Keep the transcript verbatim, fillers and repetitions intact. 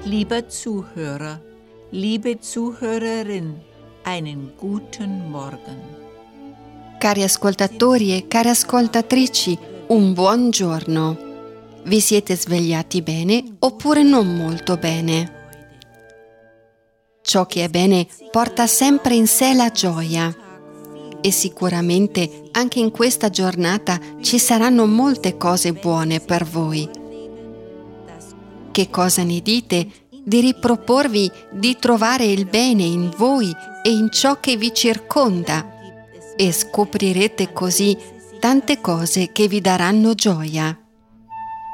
Lieber Zuhörer, liebe Zuhörerin, einen guten Morgen. Cari ascoltatori e care ascoltatrici, un buon giorno. Vi siete svegliati bene oppure non molto bene? Ciò che è bene porta sempre in sé la gioia e sicuramente anche in questa giornata ci saranno molte cose buone per voi. Che cosa ne dite di riproporvi di trovare il bene in voi e in ciò che vi circonda e scoprirete così tante cose che vi daranno gioia.